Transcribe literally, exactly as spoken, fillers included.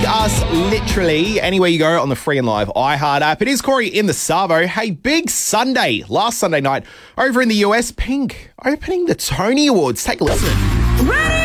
us literally anywhere you go on the free and live iHeart app. It is Corey in the Savo. Hey, big Sunday, last Sunday night over in the U S, Pink opening the Tony Awards. Take a listen. Ready?